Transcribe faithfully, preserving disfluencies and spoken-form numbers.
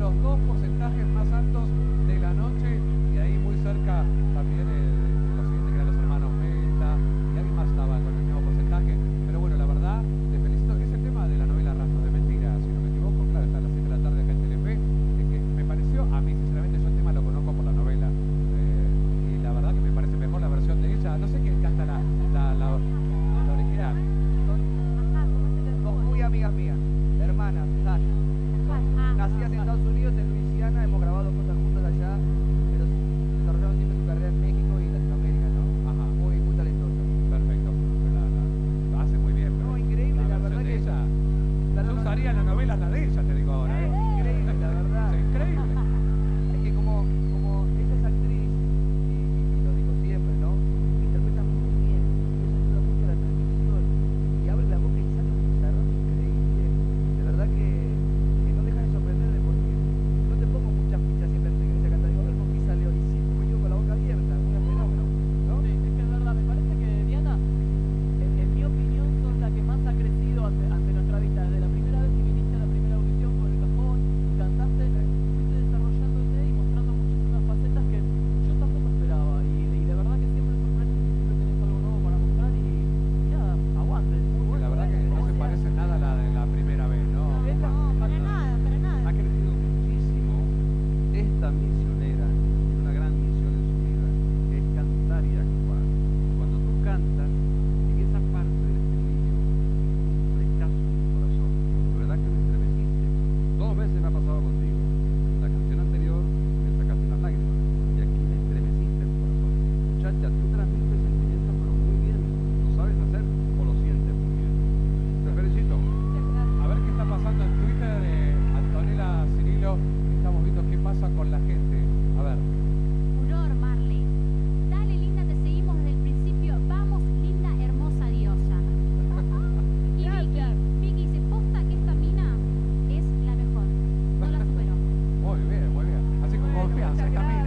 los dos porcentajes más altos de la noche, y ahí muy cerca también eh, los siguientes que eran los hermanos Meta, y alguien más estaba con el mismo porcentaje. Pero bueno, la verdad, te felicito. Es el tema de la novela Rastros de Mentira, si no me equivoco, claro, está a las siete de la tarde acá en Telefe, eh, que me pareció, a mí sinceramente, yo el tema lo conozco por la novela, eh, y la verdad que me parece mejor la versión de ella. No sé quién canta la, la, la, la original. Son dos muy amigas mías, hermanas, Nash. Nacidas en Estados Unidos, en Luisiana, hemos grabado cosas juntos allá, pero desarrollaron siempre su carrera en México y Latinoamérica, ¿no? Ajá. Muy, muy talentosas. Perfecto. La, la, lo hace muy bien. Pero No, increíble, la versión verdad de que- ella, Claro, yo no, usaría la novela la de ella, te digo ahora. ¿eh? increíble, la verdad. Es increíble. Es que como, como ella es actriz, y, y lo digo siempre, ¿no? Interpreta muy bien, eso ayuda mucho a la transmisión, y abre la boca y sale un pizarrón increíble. De verdad que, que no deja de sorprenderme, porque no te pongo muchas fichas siempre antes de que ella canta. Digo, a ver con qué sale hoy, y siempre me quedo con la boca abierta, un fenómeno, ¿no? Sí, es que es verdad, me parece que Diana, en, en mi opinión, sos la que más ha crecido ante, ante nuestra vista. Desde la primera vez que viniste a la primera audición con el cajón y cantaste, fuiste desarrollándote y mostrando muchísimas facetas que yo tampoco esperaba. Y, y de verdad que siempre sorprende, siempre tenés algo nuevo para mostrar y, y nada, aguante, muy bueno. La verdad que no se parece nada a la de la primera vez, ¿no? No, para nada, para nada. Ha crecido muchísimo esta misionera, tiene una gran misión en su vida, que es cantar y actuar. Cuando tú cantas, en esa parte del estribillo, un flechazo en tu corazón, de verdad que me estremeciste. Dos veces me ha pasado contigo. En la canción anterior me sacaste unas lágrimas, y aquí me estremeciste el corazón. Muchacha, tú transmites sentimientos, pero muy bien. ¿Lo sabes hacer o lo sientes muy bien? Te felicito. A ver qué está pasando en Twitter, eh, Antonella Cirilo. Estamos viendo qué pasa con la gente. A ver. Furor, Marley. Dale, linda, te seguimos desde el principio. Vamos, linda, hermosa diosa. Y Vicky, Vicky dice, posta que esta mina es la mejor. No la superó. Muy bien, muy bien. Así con Bueno, confianza. muchas Esta mina